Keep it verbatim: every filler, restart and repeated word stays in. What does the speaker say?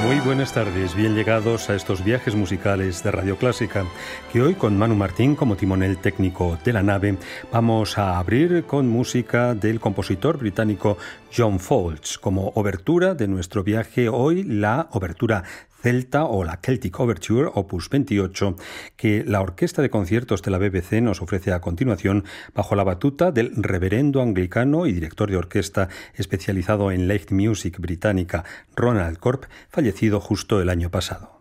Muy buenas tardes, bien llegados a estos viajes musicales de Radio Clásica, que hoy con Manu Martín como timonel técnico de la nave vamos a abrir con música del compositor británico John Foltz, como obertura de nuestro viaje hoy, la obertura celta o la Celtic Overture opus veintiocho, que la Orquesta de Conciertos de la B B C nos ofrece a continuación bajo la batuta del reverendo anglicano y director de orquesta especializado en Light Music británica Ronald Corp, fallecido justo el año pasado.